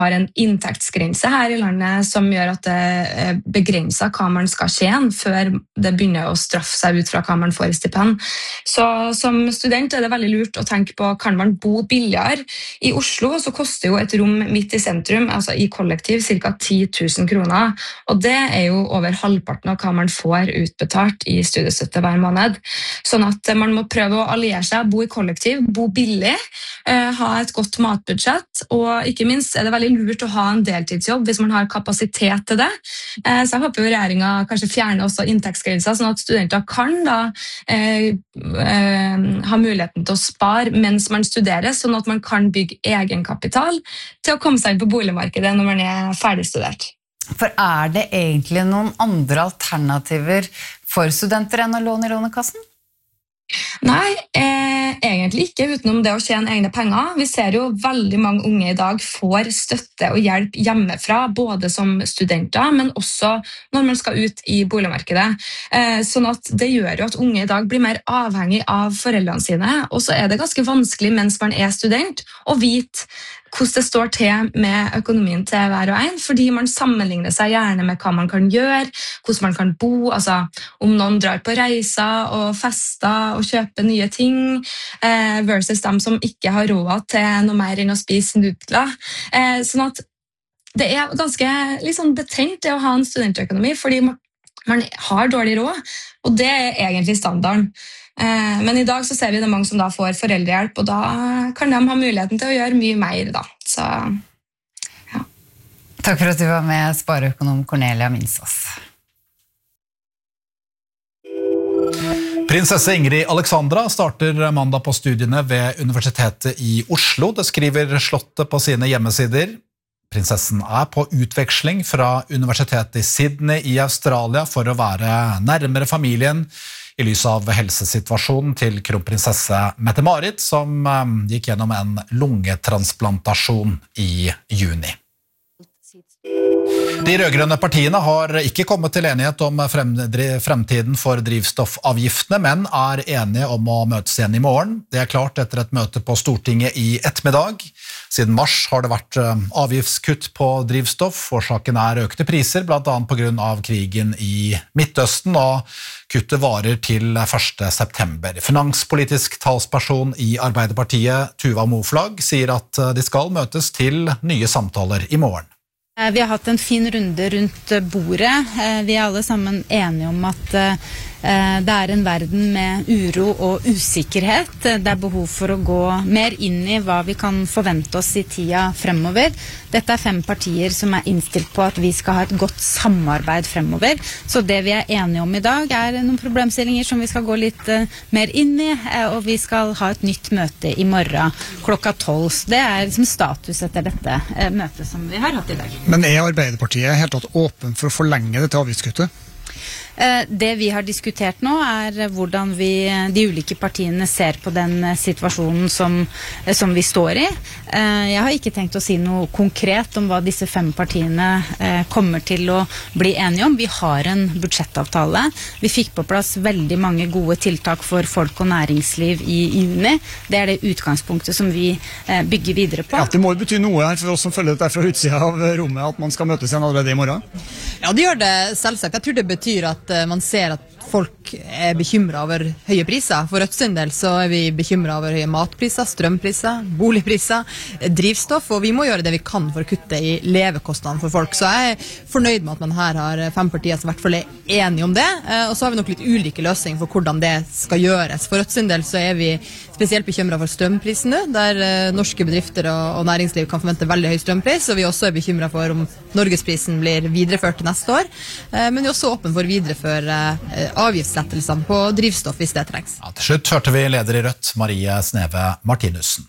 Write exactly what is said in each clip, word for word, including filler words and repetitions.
har en inntektsgrense her i landet som gjør at det begrenser hva man skal tjene før det begynner å straffe seg ut fra hva man får i stipend. Så som student er det veldig lurt å tenke på, kan man bo billigere? I Oslo så koster jo et rom midt i sentrum, altså i kollektiv, ca. ti tusen kroner. Og det er jo over halvparten av hva man får utbetalt i studiestøtte hver måned. Sånn at man må prøve å alliere seg, bo i kollektiv, bo billig, eh, ha et godt matbudsjett, og ikke minst er det veldig lurt å ha en deltidsjobb hvis man har kapasitet til det. Eh, så jeg håper jo regjeringen kanskje fjerner også inntektsgrenser, sånn at studenter kan da eh, eh, ha muligheten til å spare mens man studerer, sånn at man kan bygge egenkapital til å komme seg inn på boligmarkedet når man er ferdigstudert. For er det egentlig noen andre alternativer for studenter enn å låne i Lånekassen? Nei, eh, egentlig ikke utenom det å tjene egne penger. Vi ser jo veldig mange unge i dag får støtte og hjelp hjemmefra, både som studenter, men også når man skal ut i boligmarkedet. Eh, sånn at det gjør jo at unge i dag blir mer avhengig av foreldrene sine, og så er det ganske vanskelig mens man er student å vite hvordan det står til med økonomien til hver og en, fordi man sammenligner seg gjerne med hva man kan gjøre, hvordan man kan bo, altså om noen drar på reiser og fester og kjøper nye ting, eh, versus dem som ikke har råd til noe mer enn å spise nudler. Eh, sånn at det er ganske liksom betent det å ha en studentøkonomi, fordi man, man har dårlig råd, og det er egentlig standarden. Men i dag så ser vi det mange som da får foreldrehjelp, og da kan de ha muligheten til å gjøre mye mer da. Så, ja. Takk for at du var med, spareøkonom Cornelia Minsås. Prinsesse Ingrid Alexandra starter mandag på studiene ved Universitetet i Oslo. Det skriver Slottet på sine hjemmesider. Prinsessen er på utveksling fra Universitetet i Sydney i Australia for å være nærmere familien, i lys av helsesituasjonen til kronprinsesse Mette-Marit, som gikk gjennom en lungetransplantasjon i juni. De rødgrønne partiene har ikke kommet til enighet om fremtiden for drivstoffavgiftene, men er enige om å møtes igjen i morgen. Det er klart etter et møte på Stortinget i ettermiddag. Siden mars har det vært avgiftskutt på drivstoff. Årsaken er økte priser, blant annet på grunn av krigen i Midtøsten, og kuttet varer til første september. Finanspolitisk talsperson i Arbeiderpartiet, Tuva Moflag, sier at de skal møtes til nye samtaler i morgen. Vi har hatt en fin runde rundt bordet. Vi er alle sammen enige om at det er en verden med uro og usikkerhet. Det er behov for å gå mer inn i hva vi kan forvente oss i tida fremover. Dette er fem partier som er innstilt på at vi skal ha et godt samarbeid fremover. Så det vi er enige om i dag er noen problemstillinger som vi skal gå litt mer inn i, og vi skal ha et nytt møte i morgen klokka tolv. Det er liksom status etter dette møtet som vi har hatt i dag. Men er Arbeiderpartiet helt tatt åpen for å forlenge dette avgiftskuttet? Det vi har diskutert nå er hvordan vi, de ulike partiene ser på den situasjonen som, som vi står i. Jeg har ikke tenkt å si noe konkret om hva disse fem partiene kommer til å bli enige om. Vi har en budsjettavtale. Vi fikk på plass veldig mange gode tiltak for folk og næringsliv i juni. Det er det utgangspunktet som vi bygger videre på. Ja, det må bety noe her for oss som følger dette fra utsida av rommet, at man skal møtes igjen allerede i morgen. Ja, det gjør det selvsagt. Jeg tror det betyr at man ser at folk er bekymret over høye priser. For Rødt sin del så er vi bekymret over høye matpriser, strømpriser, boligpriser, drivstoff, og vi må gjøre det vi kan for å kutte i levekostnadene for folk. Så jeg er fornøyd med at man her har fem partier som i hvert fall er enige om det, og så har vi nok litt ulike løsninger for hvordan det skal gjøres. For Rødt sin del så er vi spesielt bekymret for strømprisene, der norske bedrifter og næringsliv kan forvente veldig høy strømpris, og vi også er bekymret for om norgesprisen blir videreført til neste år, men vi er også åpne for å videreføre avgiftslettelsene på drivstoff hvis det trengs. Ja, til slutt hørte vi leder i Rødt, Marie Sneve Martinussen.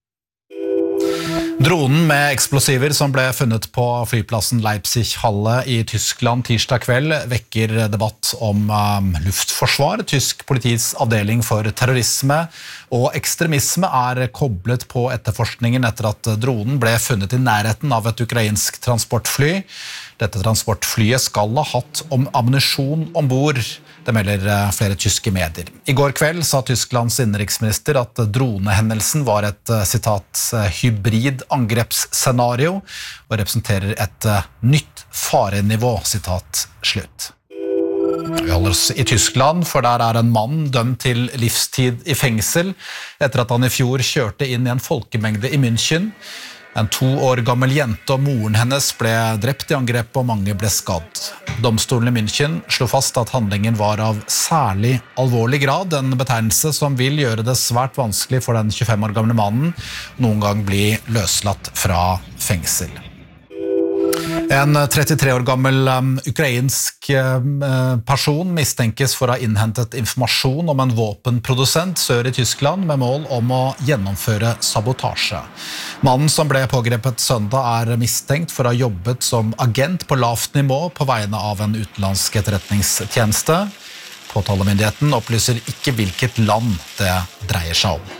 Dronen med eksplosiver som ble funnet på flyplassen Leipzig-Halle i Tyskland tirsdag kveld vekker debatt om um, luftforsvar. Tysk politiets avdeling for terrorisme og ekstremisme er koblet på etterforskningen etter at dronen ble funnet i nærheten av et ukrainsk transportfly. Dette transportflyet skal ha hatt om ammunisjon ombord. Det melder flere tyske medier. I går kveld sa Tysklands innenriksminister at dronehendelsen var et sitat, hybrid angrepsscenario og representerer et nytt farenivå, sitat slutt. Vi holder oss i Tyskland, for der er en mann dømt til livstid i fengsel etter at han i fjor kjørte inn i en folkemengde i München. En to år gammel jente og moren hennes ble drept i angrep og mange ble skadd. Domstolen i München slo fast at handlingen var av særlig alvorlig grad, en betegnelse som vil gjøre det svært vanskelig for den tjuefem år gamle mannen noen gang bli løslatt fra fengsel. En trettitre år gammel um, ukrainsk uh, person mistenkes for å ha innhentet informasjon om en våpenprodusent sør i Tyskland med mål om å gjennomføre sabotasje. Mannen som ble pågrepet søndag er mistenkt for å ha jobbet som agent på lavt nivå på vegne av en utenlandsk etterretningstjeneste. Påtalemyndigheten opplyser ikke hvilket land det dreier seg om.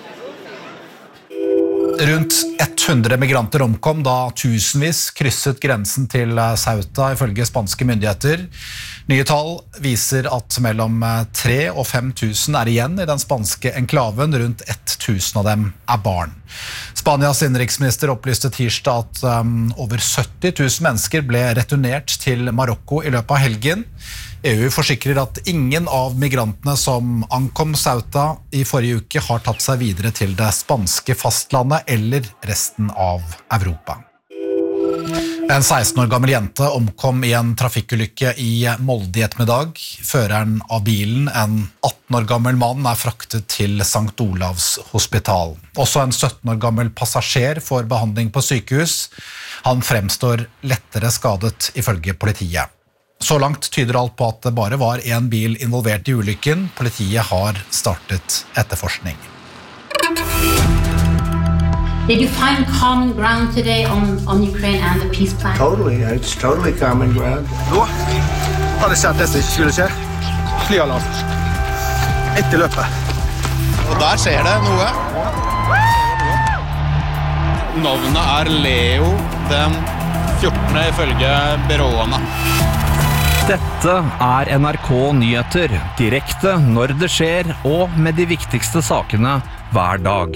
Rundt hundre migranter omkom da tusenvis krysset grensen til Ceuta ifølge spanske myndigheter. Nye tall viser at mellom tre og fem tusen er igjen i den spanske enklaven, rundt tusen av dem er barn. Spanias innenriksminister opplyste tirsdag at um, over sytti tusen mennesker ble returnert til Marokko i løpet av helgen. E U forsikrer at ingen av migrantene som ankom Ceuta i forrige uke har tatt seg videre til det spanske fastlandet eller resten av Europa. En seksten år gammel jente omkom i en trafikkulykke i Molde i ettermiddag. Føreren av bilen, en atten år gammel mann, er fraktet til Sankt Olavs hospital. Også en sytten år gammel passasjer får behandling på sykehus. Han fremstår lettere skadet ifølge politiet. Så langt tyder alt på at det bare var en bil involvert i ulykken. Politiet har startet etterforskning. Did you find common ground today on, on Ukraine and the peace plan? Totally, it's totally common ground. Nå har det skjedd det som ikke skulle skje. Flyalarm. Etter løpet. Og der skjer det noe. Navnet er Leo den fjortende ifølge byråene. Dette er N R K Nyheter, direkte når det skjer og med de viktigste sakene hver dag.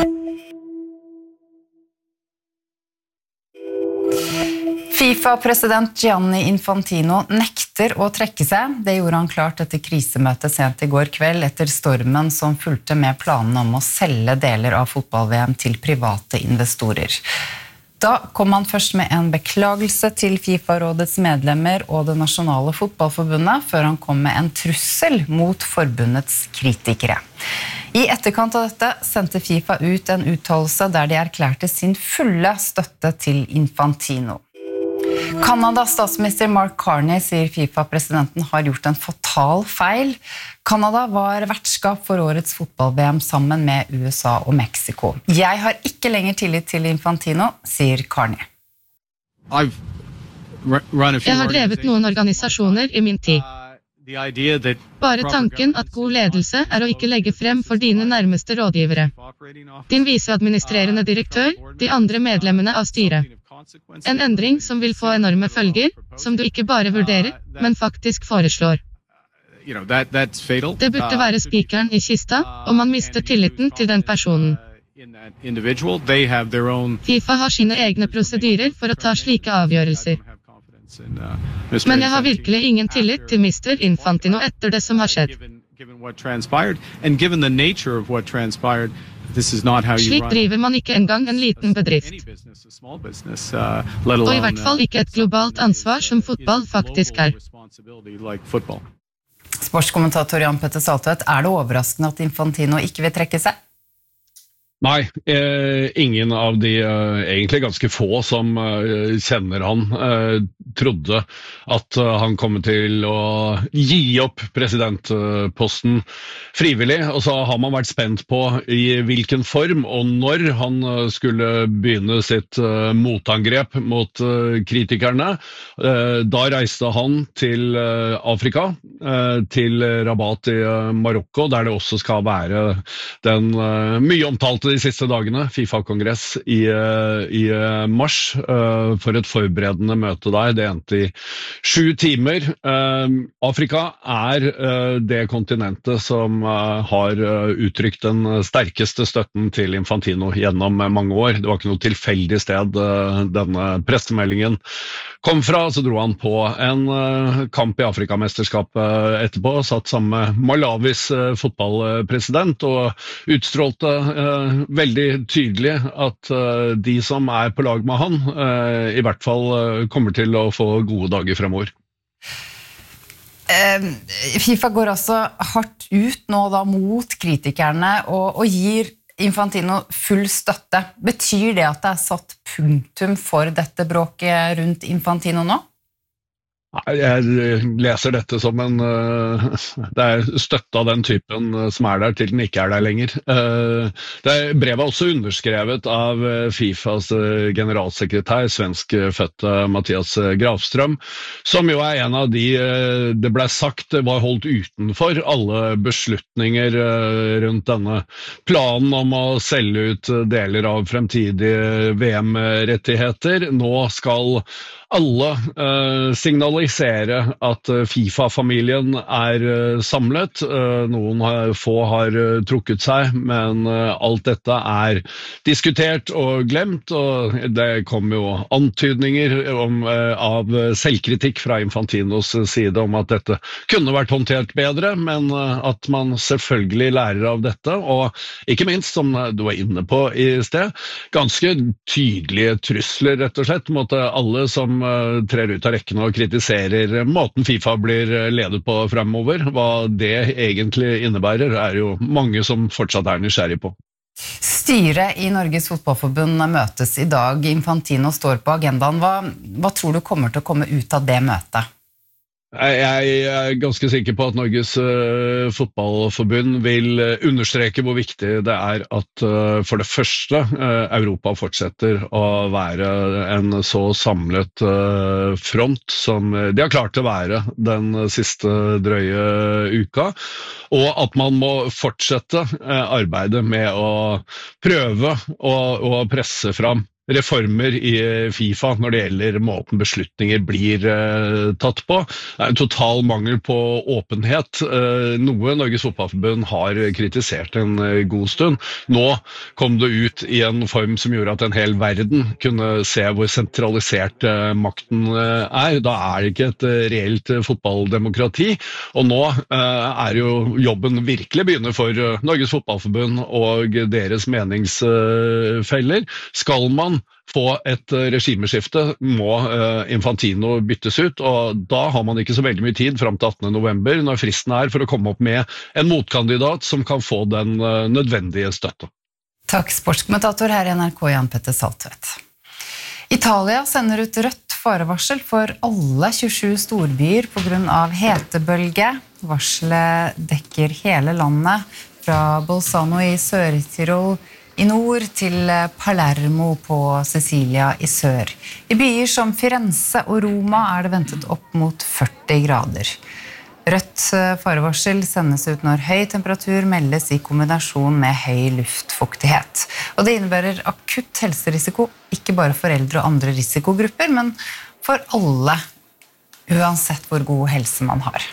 FIFA-president Gianni Infantino nekter å trekke seg. Det gjorde han klart etter krisemøtet sent i går kveld etter stormen som fulgte med planene om å selge deler av fotball-V M til private investorer. Da kom han først med en beklagelse til FIFA-rådets medlemmer og det nasjonale fotballforbundet, før han kom med en trussel mot forbundets kritikere. I etterkant av dette sendte FIFA ut en uttalelse der de erklærte sin fulle støtte til Infantino. Kanadas statsminister Mark Carney sier FIFA-presidenten har gjort en fatal feil. Kanada var vertskap for årets fotball-V M sammen med U S A og Mexico. Jeg har ikke lenger tillit til Infantino, sier Carney. Jeg har drevet noen organisasjoner i min tid. Bare tanken at god ledelse er å ikke legge frem for dine nærmeste rådgivere. Din viseadministrerende direktør, de andre medlemmene av styret. En endring som vil få enorme følger, som du ikke bare vurderer, men faktisk foreslår. Det burde være spikeren i kista, og man mister tilliten til den personen. FIFA har sine egne prosedyrer for å ta slike avgjørelser. Men jeg har virkelig ingen tillit til mister Infantino etter det som har skjedd. Slik driver man ikke engang en liten bedrift. Og i hvert fall ikke et globalt ansvar som fotball faktisk er. Sportskommentator Jan Petter Saltvedt, er det overraskende at Infantino ikke vil trekke seg? Nei, eh, ingen av de eh, egentlig ganske få som eh, kjenner han eh, trodde at eh, han kom til å gi opp presidentposten frivillig, og så har man vært spent på i hvilken form og når han eh, skulle begynne sitt eh, motangrep mot eh, kritikerne. Eh, da reiste han til eh, Afrika, eh, til Rabat i eh, Marokko, der det også skal være den eh, mye omtalte de siste dagene, FIFA-kongress i, i mars, for et forberedende møte der. Det endte i sju timer. Afrika er det kontinentet som har uttrykt den sterkeste støtten til Infantino gjennom mange år. Det var ikke noe tilfeldig sted denne pressemeldingen kom fra, så dro han på en kamp i Afrikamesterskapet etterpå, satt sammen med Malawis fotballpresident og utstrålte eh, veldig tydelig at eh, de som er på lag med han, eh, i hvert fall eh, kommer til å få gode dager fremover. Eh, FIFA går altså hardt ut nå da mot kritikerne og, og gir Infantino full støtte. Betyr det at det er satt punktum for dette bråket rundt Infantino nå? Jeg leser dette som en det er støtte av den typen som er der til den ikke er der lenger. Det er brevet også underskrevet av FIFAs generalsekretær, svenskfødte Mattias Grafström, som jo er en av de det ble sagt var holdt utenfor alle beslutninger rundt denne planen om å selge ut deler av fremtidige V M-rettigheter. Nå skal alle uh, signalisere at uh, FIFA-familien er uh, samlet. Uh, noen har, få har uh, trukket seg, men uh, alt dette er diskutert og glemt, og det kom jo antydninger om, uh, av selvkritikk fra Infantinos side om at dette kunne vært håndtert bedre, men uh, at man selvfølgelig lærer av dette, og ikke minst, som du var inne på i sted, ganske tydelige trusler, rett og slett, mot uh, alle som trer ut av rekkene og kritiserer måten FIFA blir ledet på fremover. Hva det egentlig innebærer, er jo mange som fortsatt er nysgjerrig på. Styret i Norges Fotballforbund møtes i dag. Infantino står på agendaen. Hva, hva tror du kommer til å komme ut av det møtet? Jeg er ganske sikker på at Norges uh, fotballforbund vil uh, understreke hvor viktig det er at uh, for det første uh, Europa fortsetter å være en så samlet uh, front som de har klart å være den siste drøye uka, og at man må fortsette uh, arbeidet med å prøve å, å presse fram reformer i FIFA når det gjelder måten beslutninger blir eh, tatt på. Det er en total mangel på åpenhet, eh, noe Norges Fotballforbund har kritisert en eh, god stund. Nå kom det ut i en form som gjorde at en hel verden kunne se hvor sentralisert eh, makten eh, er. Da er det ikke et eh, reelt eh, fotballdemokrati, og nå eh, er jo jobben virkelig begynner for eh, Norges Fotballforbund og deres meningsfeller. Skal man få et regimeskifte, må Infantino byttes ut, og da har man ikke så veldig mye tid frem til attende november, når fristen er for å komme opp med en motkandidat som kan få den nødvendige støtte. Takk, sportskommentator her i N R K, Jan Petter Saltvedt. Italia sender ut rødt farevarsel for alle tjuesju storbyer på grunn av hetebølge. Varselet dekker hele landet, fra Bolzano i Sør-Tirol i nord til Palermo på Sicilia i sør. I byer som Firenze og Roma er det ventet opp mot førti grader. Rødt farevarsel sendes ut når høy temperatur meldes i kombinasjon med høy luftfuktighet. Og det innebærer akutt helserisiko, ikke bare for eldre og andre risikogrupper, men for alle, uansett hvor god helse man har.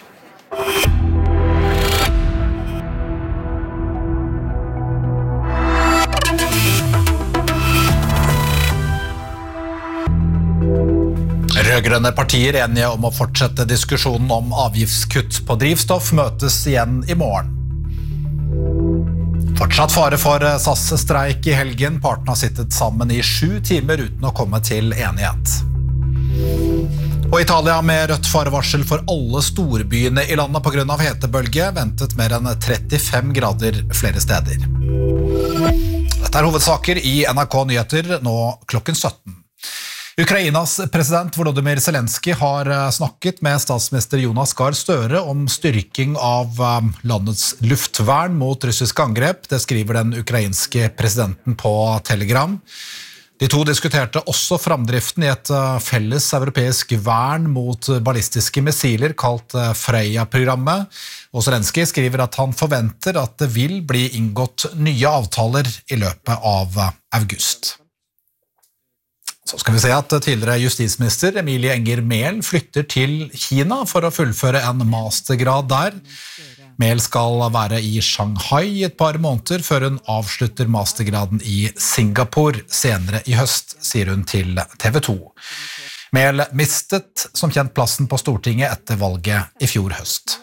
Rødgrønne partier enige om å fortsette diskusjonen om avgiftskutt på drivstoff møtes igjen i morgen. Fortsatt fare for S A S-streik i helgen. Partene har sittet sammen i sju timer uten å komme til enighet. Og Italia med rødt farevarsel for alle storbyene i landet på grunn av hetebølge, ventet mer enn trettifem grader flere steder. Dette er hovedsaker i N R K Nyheter nå klokken sytten. Ukrainas president Volodymyr Zelensky har snakket med statsminister Jonas Gahr Støre om styrking av landets luftvern mot russisk angrep. Det skriver den ukrainske presidenten på Telegram. De to diskuterte også framdriften i et felles europeisk vern mot ballistiske missiler kalt Freya-programmet, og Zelensky skriver at han forventer at det vil bli inngått nye avtaler i løpet av august. Så skal vi se at tidligere justisminister Emilie Enger Mehl flytter til Kina for å fullføre en mastergrad der. Mehl skal være i Shanghai i et par måneder før hun avslutter mastergraden i Singapore senere i høst, sier hun til T V to. Mehl mistet som kjent plassen på Stortinget etter valget i fjor høst.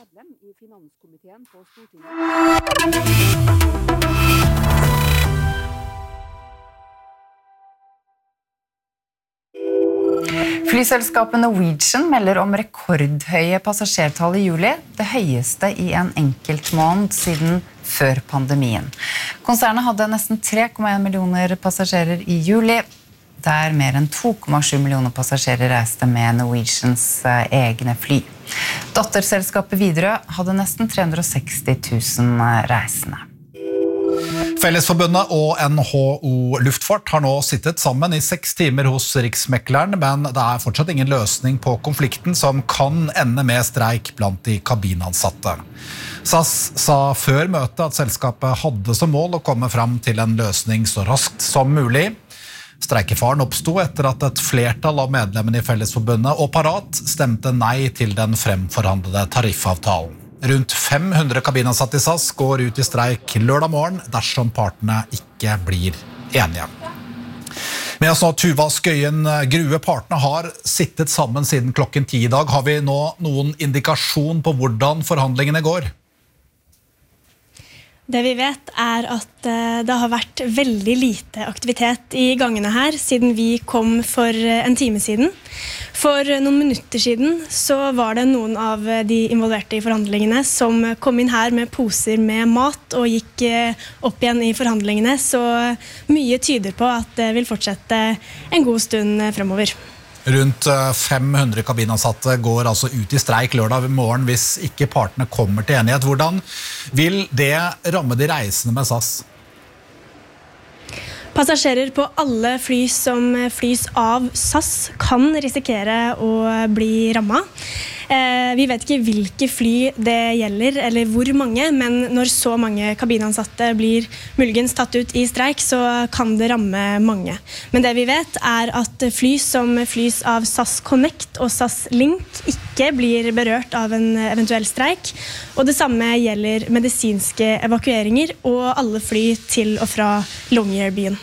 Flyselskapet Norwegian melder om rekordhøye passasjertall i juli, det høyeste i en enkelt måned siden før pandemien. Konsernet hadde nesten tre komma en millioner passasjerer i juli, der mer enn to komma sju millioner passasjerer reiste med Norwegians egne fly. Datterselskapet Widerøe hadde nesten tre hundre og seksti tusen reisende. Fellesforbundet og N H O Luftfart har nå sittet sammen i seks timer hos Riksmekleren, men det er fortsatt ingen løsning på konflikten som kan ende med streik blant de kabinansatte. S A S sa før møtet at selskapet hadde som mål å komme fram til en løsning så raskt som mulig. Streikefaren oppstod etter at et flertall av medlemmene i Fellesforbundet og Parat stemte nei til den fremforhandlede tariffavtalen. Rundt fem hundre kabinansatte i S A S går ut i streik lørdag morgen dersom partene ikke blir enige. Med oss nå Tuva Skøyen Grue, partene har sittet sammen siden klokken ti i dag. Har vi nå noen indikasjon på hvordan forhandlingene går? Det vi vet er at det har vært veldig lite aktivitet i gangene her siden vi kom for en time siden. For noen minutter siden så var det noen av de involverte i forhandlingene som kom inn her med poser med mat og gikk opp igjen i forhandlingene, så mye tyder på at det vil fortsette en god stund fremover. Rundt fem hundre kabinansatte går altså ut i streik lørdag morgen hvis ikke partene kommer til enighet. Hvordan vil det ramme de reisende med S A S? Passasjerer på alle fly som flys av S A S kan risikere å bli rammet. Eh, vi vet ikke hvilke fly det gjelder, eller hvor mange, men når så mange kabinansatte blir muligens tatt ut i streik, så kan det ramme mange. Men det vi vet er at fly som flys av S A S Connect og S A S Link ikke blir berørt av en eventuell streik, og det samme gjelder medisinske evakueringer og alle fly til og fra Longyearbyen.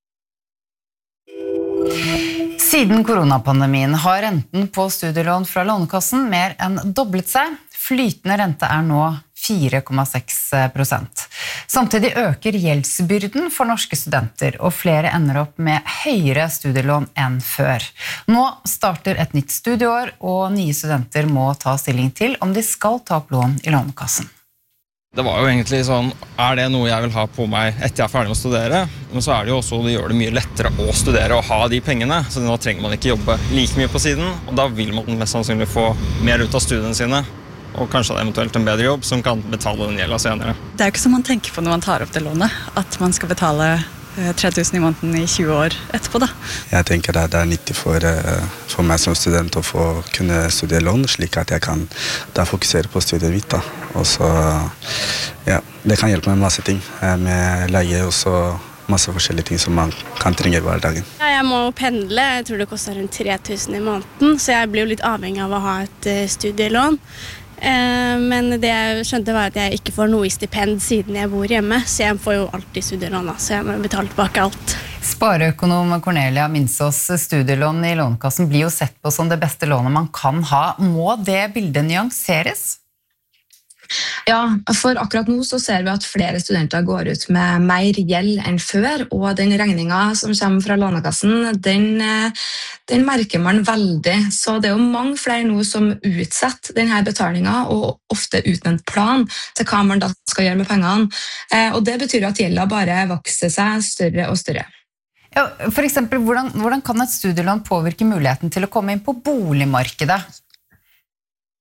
Siden koronapandemien har renten på studielån fra Lånekassen mer enn doblet seg. Flytende rente er nå fire komma seks prosent. Samtidig øker gjeldsbyrden for norske studenter, og flere ender opp med høyere studielån enn før. Nå starter et nytt studieår, og nye studenter må ta stilling til om de skal ta opp lån i Lånekassen. Det var jo egentlig sånn, er det noe jeg vil ha på meg etter jeg er ferdig med å studere? Men så er det jo også, det gjør det mye lettere å studere og ha de pengene, så nå trenger man ikke jobbe like mye på siden, og da vil man mest sannsynlig få mer ut av studiene sine, og kanskje eventuelt en bedre jobb som kan betale den gjelda senere. Det er jo ikke som man tenker på når man tar opp det lånet, at man skal betale tre tusen i måneden i tjue år etterpå da. Jeg tenker at det er nyttig for, for meg som student å få kunne studere lån, slik at jeg kan da fokusere på studiet mitt da. Og så, ja, det kan hjelpe med masse ting, med leie og så masse forskjellige ting som man kan trenge hver dagen. Ja, jeg må pendle, jeg tror det koster rundt tre tusen i måneden, så jeg blir jo litt avhengig av å ha et studielån. Men det jeg skjønte var at jeg ikke får noe i stipend siden jeg bor hjemme, så jeg får jo alltid studielån, så jeg må betale tilbake alt. Spareøkonom Cornelia Minsås, studielån i Lånekassen blir jo sett på som det beste lånet man kan ha. Må det bildet nyanseres? Ja, for akkurat nå så ser vi at flere studenter går ut med mer gjeld enn før, og den regningen som kommer fra Lånekassen, den, den merker man veldig. Så det er jo mange flere nå som utsetter denne betalingen, og ofte uten en plan til hva man da skal gjøre med pengene. Og det betyr at gjelda bare vokser seg større og større. Ja, for eksempel, hvordan, hvordan kan et studielån påvirke muligheten til å komme inn på boligmarkedet?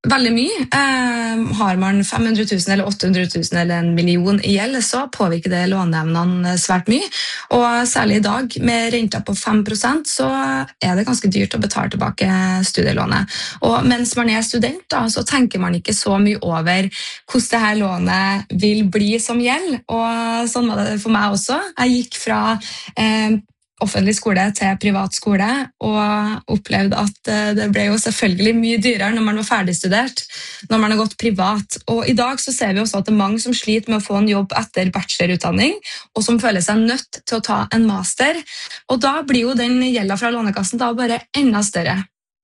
veldig mye. Eh, har man fem hundre tusen eller åtte hundre tusen eller en million i gjeld, så påvirker det låneevnene svært mye. Og særlig i dag, med renta på fem prosent, så er det ganske dyrt å betale tilbake studielånet. Og mens man er student, da, så tenker man ikke så mye over hvordan det her lånet vil bli som gjeld. Og sånn var det for meg også. Jeg gikk fra eh, offentlig skole til privat skole, og opplevde at det ble jo selvfølgelig mye dyrere når man var ferdigstudert, når man har gått privat. Og i dag så ser vi også at det er mange som sliter med å få en jobb etter bachelorutdanning, og som føler seg nødt til å ta en master. Og da blir jo den gjelda fra Lånekassen da bare enda større.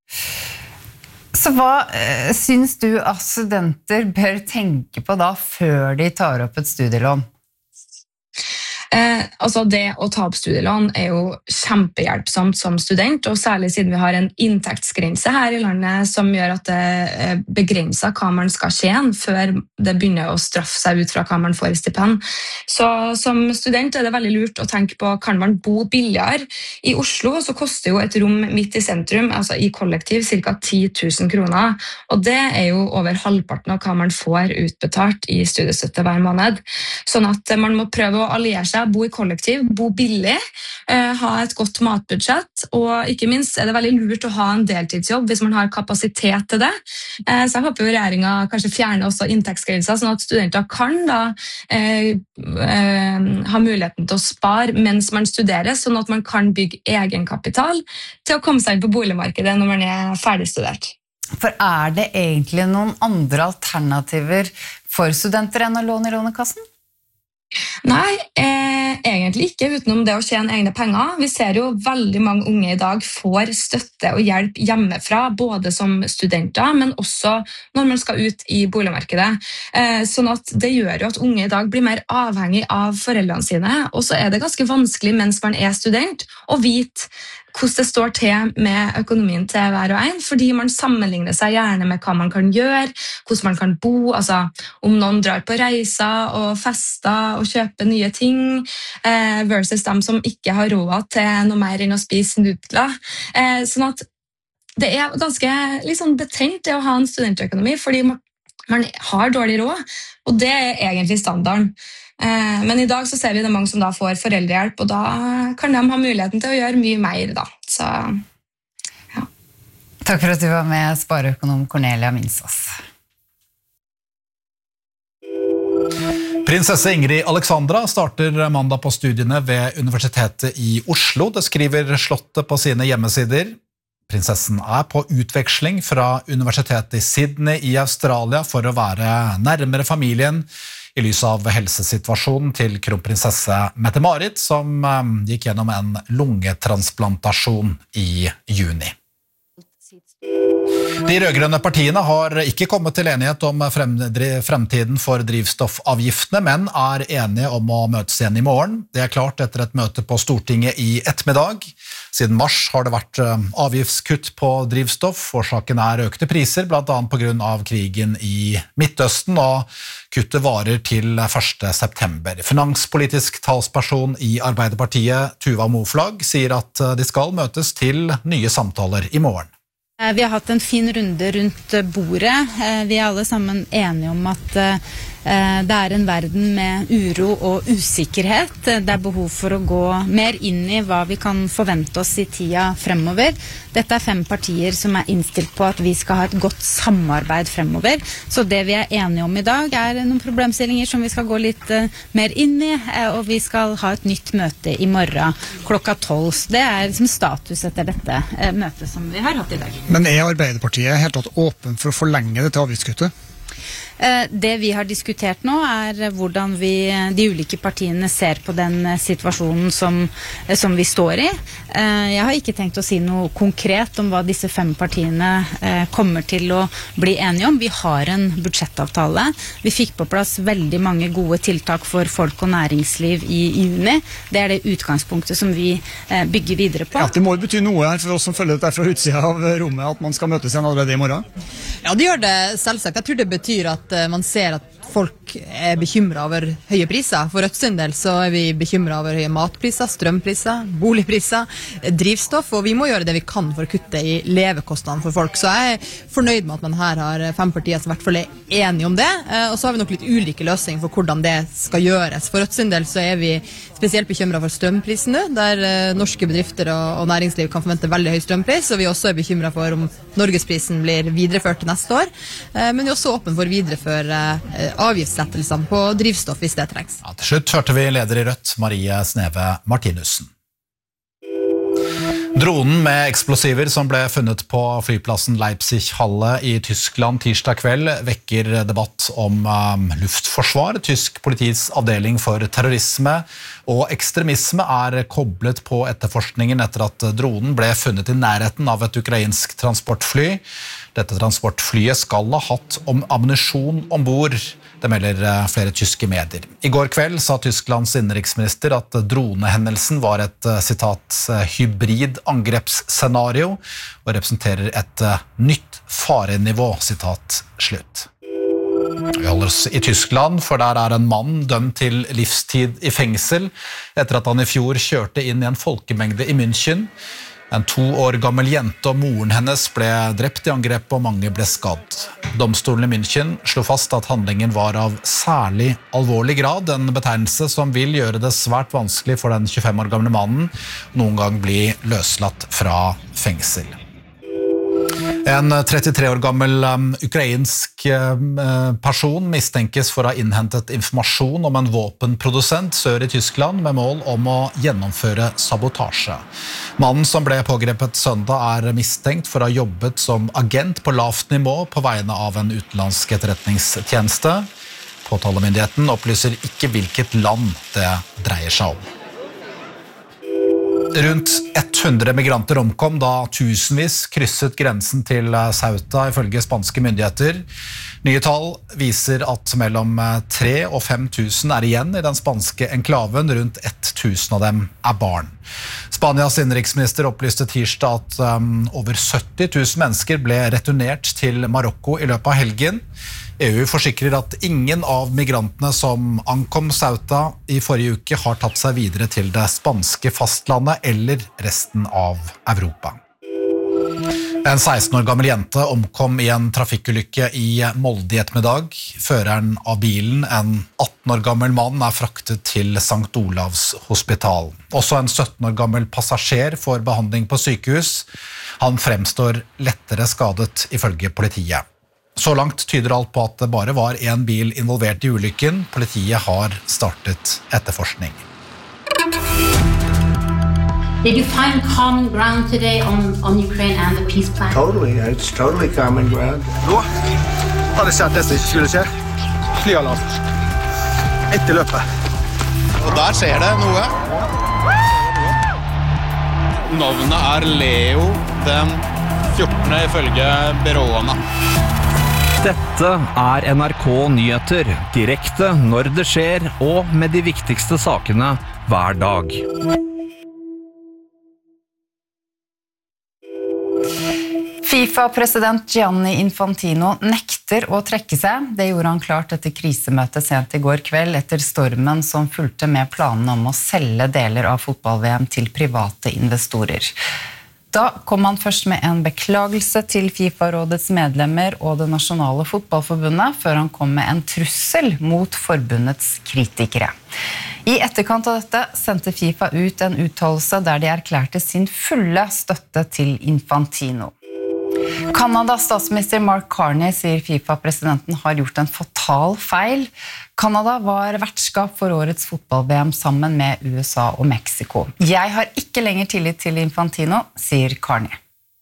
Så hva øh, syns du at studenter bør tenke på da, før de tar opp et studielån? Eh, altså det å ta opp studielån er jo kjempehjelpsomt som student, og særlig siden vi har en inntektsgrense her i landet som gjør at det begrenser hva man skal tjene før det begynner å straffe seg ut fra hva man får i stipend. Så som student er det veldig lurt å tenke på, kan man bo billigere? I Oslo så koster jo et rom midt i sentrum, altså i kollektiv, ca. ti tusen kroner, og det er jo over halvparten av hva man får utbetalt i studiestøtte hver måned. Sånn at man må prøve å alliere seg, bo i kollektiv, bo billig, eh, ha et godt matbudsjett, og ikke minst er det veldig lurt å ha en deltidsjobb hvis man har kapasitet til det. Eh, så jeg håper jo regjeringen kanskje fjerner også inntektsgrenser, sånn at studenter kan da eh, eh, ha muligheten til å spare mens man studerer, sånn at man kan bygge egenkapital til å komme seg inn på boligmarkedet når man er ferdigstudert. For er det egentlig noen andre alternativer for studenter enn å låne i Lånekassen? Nei, eh, egentlig ikke utenom det å tjene egne penger. Vi ser jo veldig mange unge i dag får støtte og hjelp hjemmefra, både som studenter, men også når man skal ut i boligmarkedet. Eh, sånn at det gjør jo at unge i dag blir mer avhengig av foreldrene sine, og så er det ganske vanskelig mens man er student å vite hvordan det står til med økonomien til hver og en, fordi man sammenligner seg gjerne med hva man kan gjøre, hvordan man kan bo, altså om noen drar på reiser og fester og kjøper nye ting, eh, versus dem som ikke har råd til noe mer enn å spise nudler. Eh, sånn at det er ganske liksom, betent det å ha en studentøkonomi, fordi man, man har dårlig råd, og det er egentlig standarden. Men i dag så ser vi det mange som da får foreldrehjelp, og da kan de ha muligheten til å gjøre mye mer da. Så, ja. Takk for at du var med, spareøkonom Cornelia Minsås. Prinsesse Ingrid Alexandra starter mandag på studiene ved Universitetet i Oslo. Det skriver Slottet på sine hjemmesider. Prinsessen er på utveksling fra Universitetet i Sydney i Australia for å være nærmere familien, i lys av helsesituasjonen til kronprinsesse Mette-Marit, som gikk gjennom en lungetransplantasjon i juni. De rødgrønne partiene har ikke kommet til enighet om fremtiden for drivstoffavgiftene, men er enige om å møtes igjen i morgen. Det er klart etter et møte på Stortinget i ettermiddag. Siden mars har det vært avgiftskutt på drivstoff. Årsaken er økte priser, blant annet på grunn av krigen i Midtøsten, og kuttet varer til første september. Finanspolitisk talsperson i Arbeiderpartiet, Tuva Moflag, sier at de skal møtes til nye samtaler i morgen. Vi har hatt en fin runde rundt bordet. Vi er alle sammen enige om at det er en verden med uro og usikkerhet. Det er behov for å gå mer inn i hva vi kan forvente oss i tida fremover. Dette er fem partier som er innstilt på at vi skal ha et godt samarbeid fremover. Så det vi er enige om i dag er noen problemstillinger som vi skal gå litt mer inn i, og vi skal ha et nytt møte i morgen klokka tolv. Det er liksom status etter dette møtet som vi har hatt i dag. Men er Arbeiderpartiet helt tatt åpen for å forlenge dette avgiftskuttet? Det vi har diskutert nå er hvordan vi, de ulike partiene ser på den situasjonen som, som vi står i. Jeg har ikke tenkt å si noe konkret om hva disse fem partiene kommer til å bli enige om. Vi har en budsjettavtale. Vi fikk på plass veldig mange gode tiltak for folk og næringsliv i juni. Det er det utgangspunktet som vi bygger videre på. Ja, det må bety noe her for oss som følger dette fra utsida av rommet, at man skal møtes igjen allerede i morgen? Ja, det gjør det selvsagt. Jeg tror det betyr at man ser at folk er bekymret over høye priser. For Rødt sin del så er vi bekymret over høye matpriser, strømpriser, boligpriser, drivstoff, og vi må gjøre det vi kan for å kutte i levekostnadene for folk. Så jeg er fornøyd med at man her har fem partier som i hvert fall er enige om det, og så har vi nok litt ulike løsninger for hvordan det skal gjøres. For Rødt sin del så er vi spesielt bekymret for strømprisen nå, der norske bedrifter og næringsliv kan forvente veldig høy strømpris, og vi også er bekymret for om Norgesprisen blir videreført til neste år, men vi er også åpen for å videreføre avgiftslettelsene på drivstoff hvis det trengs. Ja, til slutt hørte vi leder i Rødt, Marie Sneve Martinussen. Dronen med eksplosiver som ble funnet på flyplassen Leipzig-Halle i Tyskland tirsdag kveld vekker debatt om um, luftforsvar. Tysk politiets avdeling for terrorisme og ekstremisme er koblet på etterforskningen etter at dronen ble funnet i nærheten av et ukrainsk transportfly. Dette transportflyet skal ha hatt om ammunisjon ombord. Det melder flere tyske medier. I går kveld sa Tysklands innenriksminister at dronehendelsen var et sitat, hybrid angrepsscenario og representerer et nytt farenivå, sitat slutt. Vi holder oss i Tyskland, for der er en mann dømt til livstid i fengsel etter at han i fjor kjørte inn i en folkemengde i München. En to år gammel jente og moren hennes ble drept i angrep og mange ble skadd. Domstolen i München slo fast at handlingen var av særlig alvorlig grad, en betegnelse som vil gjøre det svært vanskelig for den tjuefem år gamle mannen noen gang bli løslatt fra fengsel. En trettitre år gammel um, ukrainsk um, person mistenkes for å ha innhentet informasjon om en våpenprodusent sør i Tyskland med mål om å gjennomføre sabotasje. Mannen som ble pågrepet søndag er mistenkt for å ha jobbet som agent på lavt nivå på vegne av en utenlandsk etterretningstjeneste. Påtalemyndigheten opplyser ikke hvilket land det dreier seg om. Rundt hundre migranter omkom da tusenvis krysset grensen til Ceuta ifølge spanske myndigheter. Nye tall viser at mellom tre og fem tusen er igjen i den spanske enklaven, rundt tusen av dem er barn. Spanias innenriksminister opplyste tirsdag at um, over sytti tusen mennesker ble returnert til Marokko i løpet av helgen. E U forsikrer at ingen av migrantene som ankom Ceuta i forrige uke har tatt seg videre til det spanske fastlandet eller resten av Europa. En seksten år gammel jente omkom i en trafikkulykke i Molde i ettermiddag. Føreren av bilen, en atten år gammel mann, er fraktet til Sankt Olavs hospital. Også en sytten år gammel passasjer får behandling på sykehus. Han fremstår lettere skadet ifølge politiet. Så langt tyder alt på at det bare var en bil involvert i ulykken. Politiet har startet etterforskning. Did you find common ground today on, on Ukraine and the peace plan? Totally, it's totally common ground. Nå har det skjedd det som ikke skulle skje. Flyalarm. Etter løpet. Og der skjer det noe. Navnet er Leo den fjortende ifølge byråene. Dette er N R K Nyheter, direkte når det skjer og med de viktigste sakene hver dag. FIFA-president Gianni Infantino nekter å trekke seg. Det gjorde han klart etter krisemøtet sent i går kveld, etter stormen som fulgte med planene om å selge deler av fotball-V M til private investorer. Da kom han først med en beklagelse til FIFA-rådets medlemmer og det nasjonale fotballforbundet, før han kom med en trussel mot forbundets kritikere. I etterkant av dette sendte FIFA ut en uttalelse der de erklærte sin fulle støtte til Infantino. Kanadas statsminister Mark Carney sier FIFA-presidenten har gjort en fatal feil. Kanada var vertskap for årets fotball-V M sammen med U S A og Mexico. Jeg har ikke lenger tillit til Infantino, sier Carney.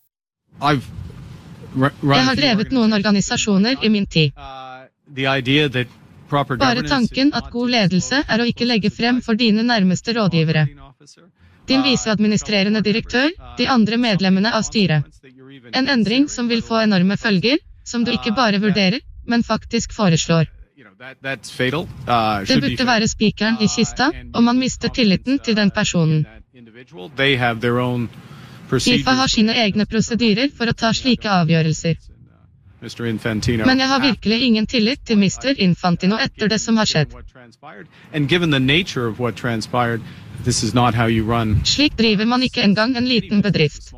Jeg har drevet noen organisasjoner i min tid. Bare tanken at god ledelse er å ikke legge frem for dine nærmeste rådgivere. Din viseadministrerende direktør, de andre medlemmene av styret. En endring som vil få enorme følger, som du ikke bare vurderer, men faktisk foreslår. Det burde være spikeren i kista, og man mister tilliten til den personen. FIFA har sine egne prosedyrer for å ta slike avgjørelser. Men jeg har virkelig ingen tillit til mister Infantino etter det som har skjedd. Slik driver man ikke engang en liten bedrift.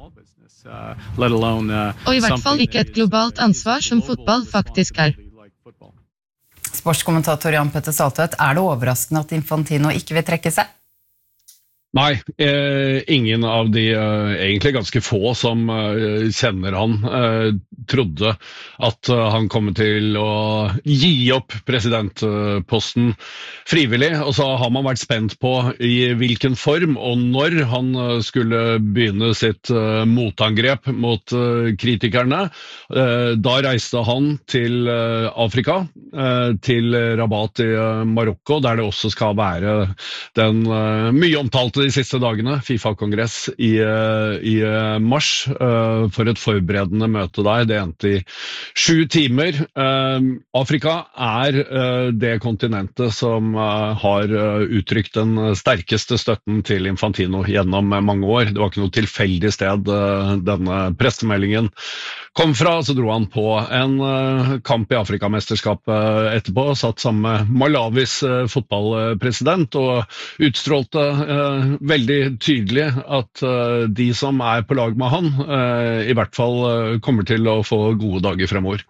Og i hvert fall ikke et globalt ansvar som fotball faktisk er. Sportskommentator Jan Petter Saltvedt, er det overraskende at Infantino ikke vil trekke seg? Nei, eh, ingen av de eh, egentlig ganske få som eh, kjenner han eh, trodde at eh, han kom til å gi opp presidentposten frivillig, og så har man vært spent på i hvilken form og når han eh, skulle begynne sitt eh, motangrep mot eh, kritikerne. Eh, da reiste han til eh, Afrika, eh, til Rabat i eh, Marokko, der det også skal være den eh, mye omtalte de siste dagene, FIFA-kongress i, i mars, uh, for et forberedende møte der. Det endte i sju timer. Uh, Afrika er uh, det kontinentet som uh, har uh, uttrykt den sterkeste støtten til Infantino gjennom mange år. Det var ikke noe tilfeldig sted uh, denne pressemeldingen kom fra. Så dro han på en uh, kamp i Afrikamesterskapet etterpå, satt sammen med Malawis uh, fotballpresident og utstrålte uh, veldig tydelig at uh, de som er på lag med han, uh, i hvert fall uh, kommer til å få gode dager fremover.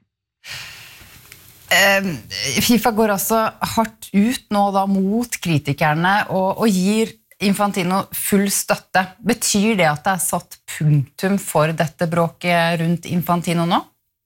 Uh, FIFA går altså hardt ut nå da mot kritikerne og, og gir Infantino full støtte. Betyr det at det er satt punktum for dette bråket rundt Infantino nå?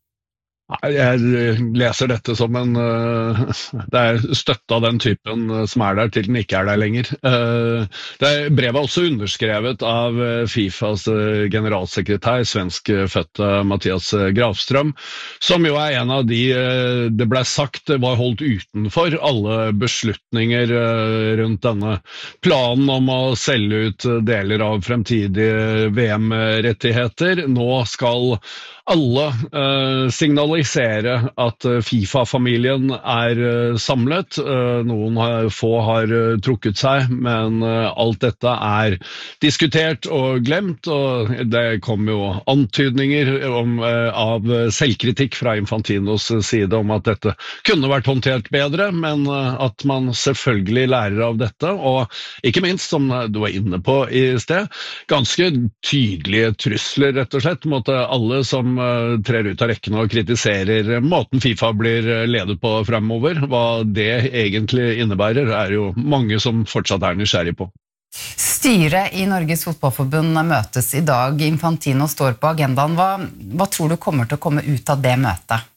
Jeg leser dette som en det er støtte av den typen som er der til den ikke er der lenger. Det er brevet også underskrevet av FIFAs generalsekretær, svenskfødte Mattias Grafström, som jo er en av de det ble sagt var holdt utenfor alle beslutninger rundt denne planen om å selge ut deler av fremtidige V M-rettigheter. Nå skal alle uh, signalisere at uh, FIFA-familien er uh, samlet. Uh, noen har, få har uh, trukket seg, men uh, alt dette er diskutert og glemt, og det kom jo antydninger om, uh, av selvkritikk fra Infantinos side om at dette kunne vært håndtert bedre, men uh, at man selvfølgelig lærer av dette, og ikke minst, som du var inne på i sted, ganske tydelige trusler, rett og slett, mot uh, alle som trer ut av rekken og kritiserer måten FIFA blir ledet på fremover. Hva det egentlig innebærer, er jo mange som fortsatt er nysgjerrig på. Styret i Norges Fotballforbund møtes i dag. Infantino står på agendaen. Hva, hva tror du kommer til å komme ut av det møtet?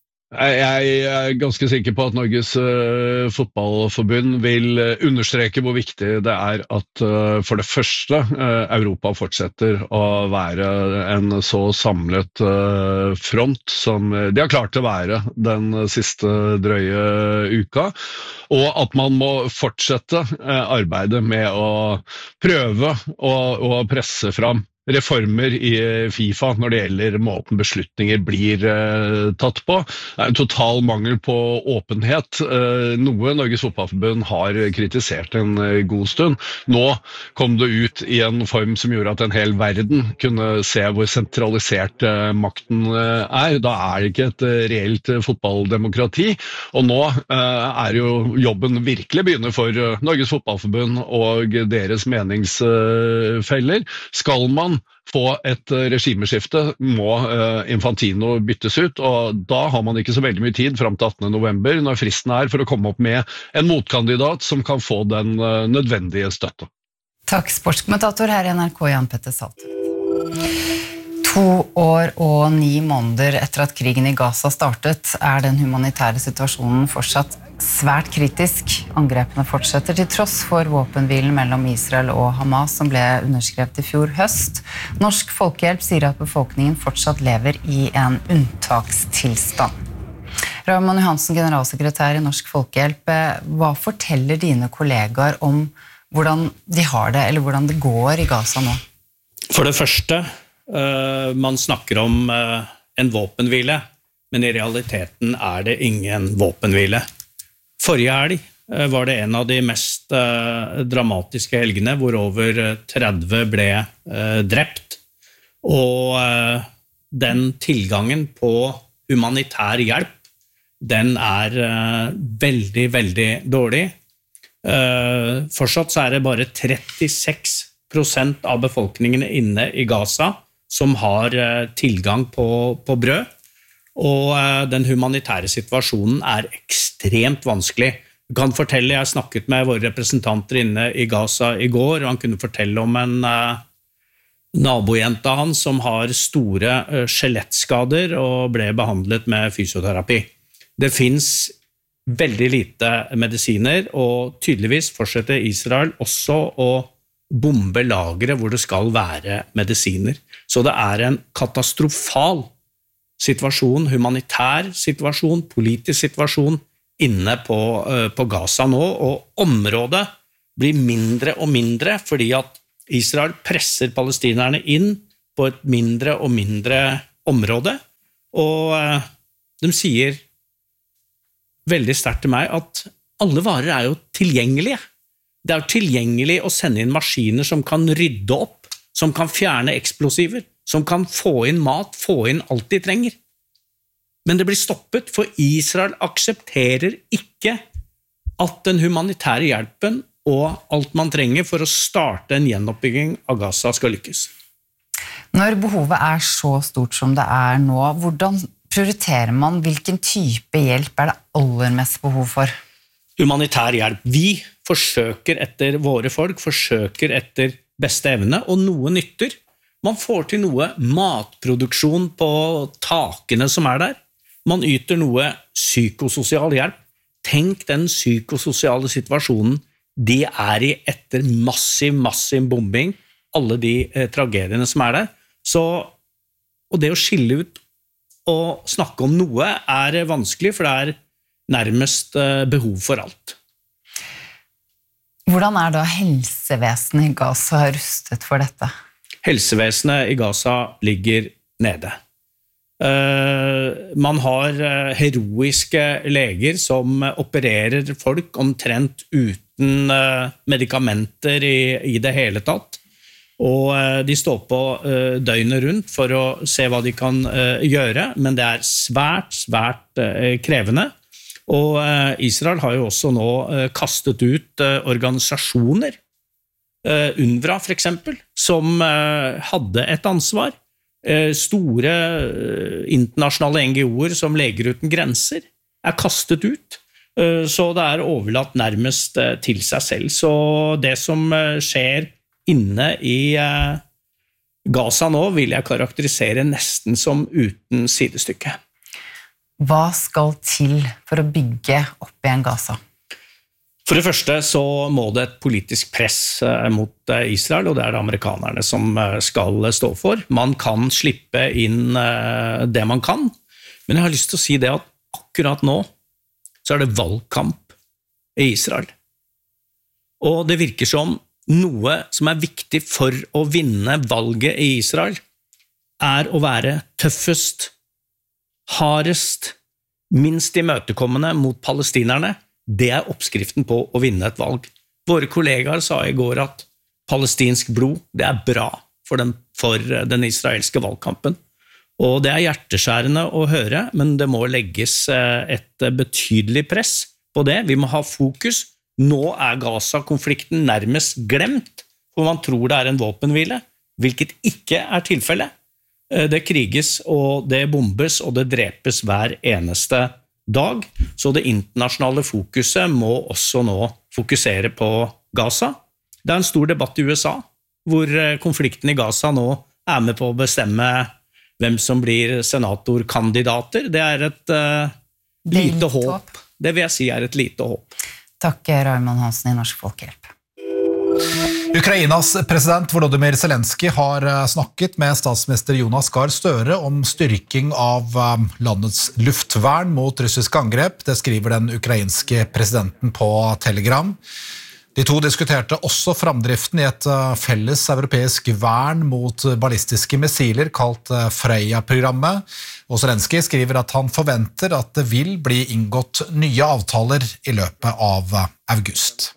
Jeg er ganske sikker på at Norges uh, fotballforbund vil uh, understreke hvor viktig det er at uh, for det første uh, Europa fortsetter å være en så samlet uh, front som de har klart å være den siste drøye uka, og at man må fortsette uh, arbeidet med å prøve å, å presse fram reformer i FIFA når det gjelder måten beslutninger blir eh, tatt på. Det er en total mangel på åpenhet. Eh, noe Norges Fotballforbund har kritisert en eh, god stund. Nå kom det ut i en form som gjorde at en hel verden kunne se hvor sentralisert eh, makten eh, er. Da er det ikke et eh, reelt eh, fotballdemokrati. Og nå eh, er jo jobben virkelig begynner for eh, Norges Fotballforbund og deres meningsfeller. Skal man få et regimeskifte, må Infantino byttes ut, og da har man ikke så veldig mye tid frem til attende november, når fristen er for å komme opp med en motkandidat som kan få den nødvendige støtte. Takk, sportskommentator her i N R K, Jan Petter Saltvedt. To år og ni måneder etter at krigen i Gaza startet, er den humanitære situasjonen fortsatt svært kritisk. Angrepene fortsetter til tross for våpenhvilen mellom Israel og Hamas som ble underskrevet i fjor høst. Norsk Folkehjelp sier at befolkningen fortsatt lever i en unntakstilstand. Raymond Johansen, generalsekretær i Norsk Folkehjelp, hva forteller dine kollegaer om hvordan de har det, eller hvordan det går i Gaza nå? For det første, uh, man snakker om uh, en våpenhvile, men i realiteten er det ingen våpenhvile. Forrige helg var det en av de mest uh, dramatiske helgene, hvor over tretti ble uh, drept. Og uh, den tilgangen på humanitær hjelp, den er uh, veldig, veldig dårlig. Uh, fortsatt så er det bare trettiseks prosent av befolkningen inne i Gaza som har uh, tilgang på, på brød, og uh, den humanitære situasjonen er ekstremt vanskelig. Jeg kan fortelle, jeg snakket med våre representanter inne i Gaza i går, og han kunne fortelle om en uh, nabojenta hans som har store uh, skjelettskader og ble behandlet med fysioterapi. Det finnes veldig lite medisiner, og tydeligvis fortsetter Israel også å bombe lagre hvor det skal være medisiner. Så det er en katastrofal situasjon, humanitær situasjon, politisk situasjon inne på, uh, på Gaza nå, og området blir mindre og mindre fordi at Israel presser palestinerne inn på et mindre og mindre område, og uh, de sier veldig sterkt til meg at alle varer er jo tilgjengelige. Det er jo tilgjengelig å sende inn maskiner som kan rydde opp, som kan fjerne eksplosiver, som kan få inn mat, få inn alt de trenger. Men det blir stoppet, for Israel aksepterer ikke at den humanitære hjelpen og alt man trenger for å starte en gjenoppbygging av Gaza skal lykkes. Når behovet er så stort som det er nå, hvordan prioriterer man, hvilken type hjelp er det aller mest behov for? Humanitær hjelp. Vi forsøker etter våre folk, forsøker etter beste evne, og noe nytter. Man får til noe matproduksjon på takene som er der. Man yter noe psykososial hjelp. Tenk den psykososiale situasjonen de er i etter massiv, massiv bombing, alle de eh, tragediene som er der. Så, og det å skille ut å snakke om noe er vanskelig, for det er nærmest behov for alt. Hvordan er da helsevesenet i Gaza rustet for dette? Helsevesenet i Gaza ligger nede. Uh, man har heroiske leger som opererer folk omtrent uten uh, medikamenter i, i det hele tatt. Og de står på døgnet rundt for å se hva de kan gjøre, men det er svært, svært krevende. Og Israel har jo også nå kastet ut organisasjoner, UNRWA for eksempel, som hadde et ansvar. Store internasjonale N G O-er som Leger uten grenser er kastet ut, så det er overlatt nærmest til seg selv. Så det som skjer inne i uh, Gaza nå vil jeg karakterisere nesten som uten sidestykke. Hva skal til for å bygge opp igjen Gaza? For det første så må det et politisk press uh, mot uh, Israel, og det er det amerikanerne som uh, skal stå for. Man kan slippe inn uh, det man kan, men jeg har lyst til å si det at akkurat nå så er det valgkamp i Israel. Og det virker som noe som er viktig for å vinne valget i Israel, er å være tøffest, hardest, minst imøtekommende mot palestinerne. Det er oppskriften på å vinne et valg. Våre kollegaer sa i går at palestinsk blod, det er bra for den, for den israelske valgkampen. Og det er hjerteskjærende å høre, men det må legges et betydelig press på det. Vi må ha fokus. Nå er Gaza-konflikten nærmest glemt, for man tror det er en våpenhvile, hvilket ikke er tilfellet. Det kriges, og det bombes, og det drepes hver eneste dag. Så det internasjonale fokuset må også nå fokusere på Gaza. Det er en stor debatt i U S A, hvor konflikten i Gaza nå er med på å bestemme hvem som blir senatorkandidater. Det er et uh, lite håp. Det vil jeg si er et lite håp. Takk, Raymond Hansen i Norsk Folkehjelp. Ukrainas president Volodymyr Zelensky har snakket med statsminister Jonas Gahr Støre om styrking av landets luftvern mot russiske angrep. Det skriver den ukrainske presidenten på Telegram. De to diskuterte også framdriften i et felles europeisk vern mot ballistiske missiler kalt Freya-programmet. Og Zelensky skriver at han forventer at det vil bli inngått nye avtaler i løpet av august.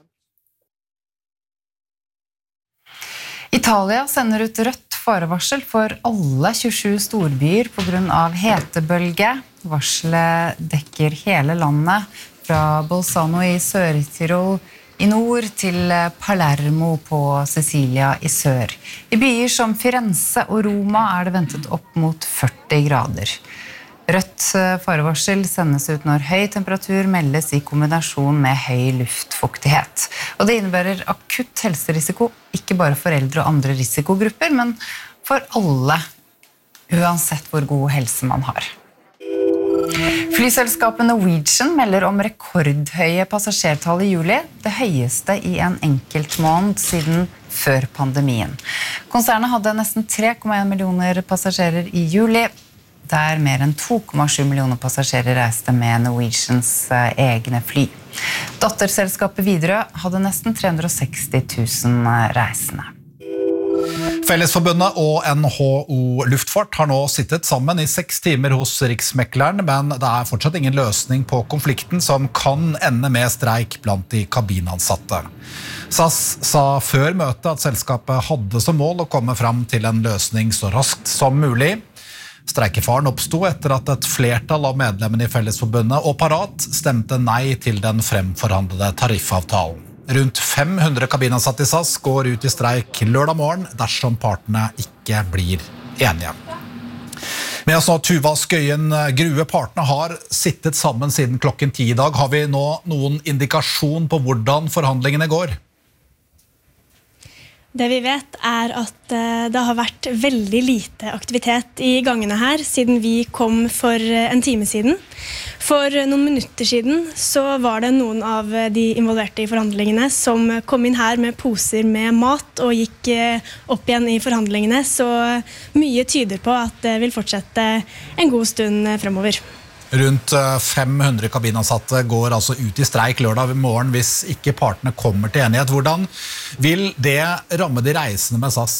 Italia sender ut rødt farevarsel for alle tjuesju storbyer på grunn av hetebølge. Varselet dekker hele landet, fra Bolzano i Sør-Tirol i nord til Palermo på Sicilia i sør. I byer som Firenze og Roma er det ventet opp mot førti grader. Rødt farevarsel sendes ut når høy temperatur meldes i kombinasjon med høy luftfuktighet. Og det innebærer akutt helserisiko, ikke bare for eldre og andre risikogrupper, men for alle, uansett hvor god helse man har. Flyselskapet Norwegian melder om rekordhøye passasjertall i juli, det høyeste i en enkelt måned siden før pandemien. Konsernet hadde nesten tre komma en millioner passasjerer i juli, der mer enn to komma sju millioner passasjerer reiste med Norwegians egne fly. Datterselskapet Widerøe hadde nesten tre hundre og seksti tusen reisende. Fellesforbundet og N H O Luftfart har nå sittet sammen i seks timer hos Riksmekleren, men det er fortsatt ingen løsning på konflikten som kan ende med streik blant de kabinansatte. SAS sa før møtet at selskapet hadde som mål å komme fram til en løsning så raskt som mulig. Streikefaren oppstod etter at et flertall av medlemmene i Fellesforbundet og Parat stemte nei til den fremforhandlede tariffavtalen. Rundt fem hundre kabinansatte i SAS går ut i streik lørdag morgen dersom partene ikke blir enige. Med oss nå Tuva Skøyen Grue, partene har sittet sammen siden klokken ti i dag. Har vi nå noen indikasjon på hvordan forhandlingene går? Det vi vet er at det har vært veldig lite aktivitet i gangene her siden vi kom for en time siden. For noen minutter siden så var det noen av de involverte i forhandlingene som kom inn her med poser med mat og gikk opp igjen i forhandlingene, så mye tyder på at det vil fortsette en god stund fremover. Rundt fem hundre kabinansatte går altså ut i streik lørdag morgen hvis ikke partene kommer til enighet. Hvordan vil det ramme de reisende med SAS?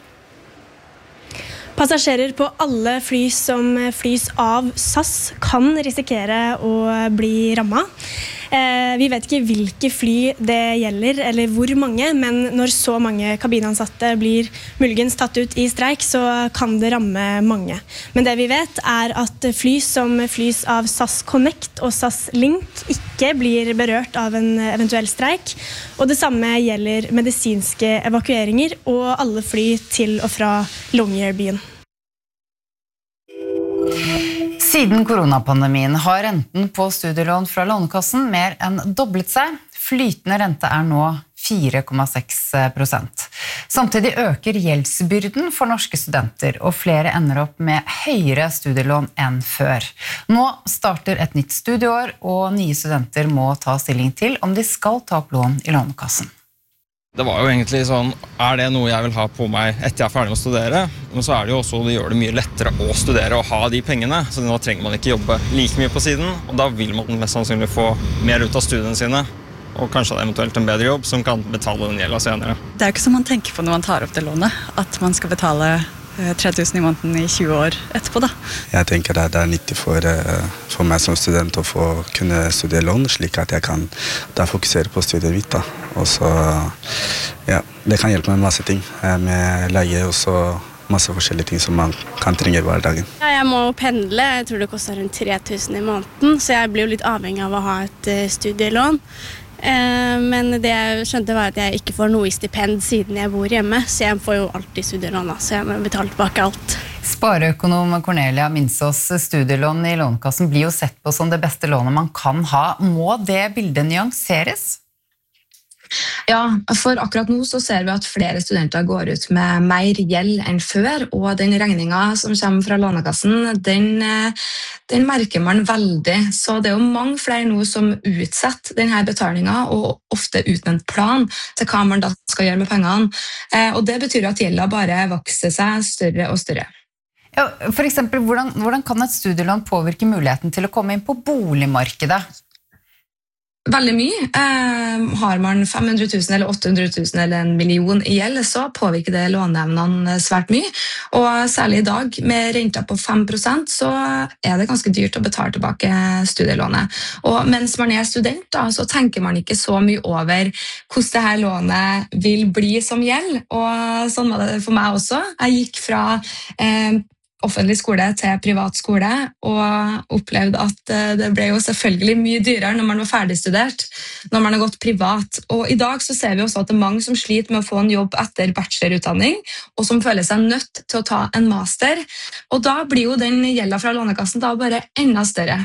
Passasjerer på alle fly som flys av SAS kan risikere å bli rammet. Eh, vi vet ikke hvilke fly det gjelder, eller hvor mange, men når så mange kabinansatte blir muligens tatt ut i streik, så kan det ramme mange. Men det vi vet er at fly som flys av SAS Connect og SAS Link ikke blir berørt av en eventuell streik, og det samme gjelder medisinske evakueringer og alle fly til og fra Longyearbyen. Siden koronapandemien har renten på studielån fra Lånekassen mer enn doblet seg. Flytende rente er nå fire komma seks prosent. Samtidig øker gjeldsbyrden for norske studenter, og flere ender opp med høyere studielån enn før. Nå starter et nytt studieår, og nye studenter må ta stilling til om de skal ta opp lån i Lånekassen. Det var jo egentlig sånn, er det noe jeg vil ha på meg etter jeg er ferdig med å studere? Men så er det jo også, det gjør det mye lettere å studere og ha de pengene, så nå trenger man ikke jobbe like mye på siden, og da vil man mest sannsynlig få mer ut av studiene sine, og kanskje eventuelt en bedre jobb som kan betale den gjelda senere. Det er jo ikke som man tenker på når man tar opp det lånet, at man skal betale tre tusen i måneden i tjue år etterpå da. Jeg tenker det er nyttig for, for meg som student å få kunne studere lån, slik at jeg kan da fokusere på studiet mitt da. Og så, ja, det kan hjelpe med masse ting, med leie og så masse forskjellige ting som man kan trenge hver dag. Ja, jeg må pendle, jeg tror det koster rundt tre tusen i måneden, så jeg blir jo litt avhengig av å ha et studielån. Men det jeg skjønte var at jeg ikke får noe i stipend siden jeg bor hjemme, så jeg får jo alltid studielån, så jeg må betale tilbake alt. Spareøkonom Cornelia Minsås, studielån i Lånekassen blir jo sett på som det beste lånet man kan ha. Må det bildet nyanseres? Ja, for akkurat nå så ser vi at flere studenter går ut med mer gjeld enn før, og den regningen som kommer fra Lånekassen, den, den merker man veldig. Så det er jo mange flere nå som utsetter denne betalingen, og ofte uten en plan til hva man da skal gjøre med pengene. Og det betyr at gjelda bare vokser seg større og større. Ja, for eksempel, hvordan, hvordan kan et studielån påvirke muligheten til å komme inn på boligmarkedet? Veldig mye. Eh, har man fem hundre tusen eller åtte hundre tusen eller en million i gjeld, så påvirker det låneevnene svært mye. Og særlig i dag, med renta på fem prosent, så er det ganske dyrt å betale tilbake studielånet. Og mens man er student, da, så tenker man ikke så mye over hvordan det her lånet vil bli som gjeld. Og sånn var det for meg også. Jeg gikk fra eh, offentlig skole til privat skole, og opplevde at det ble jo selvfølgelig mye dyrere når man var ferdigstudert, når man har gått privat. Og i dag så ser vi også at det er mange som sliter med å få en jobb etter bachelorutdanning, og som føler seg nødt til å ta en master. Og da blir jo den gjelda fra Lånekassen da bare enda større.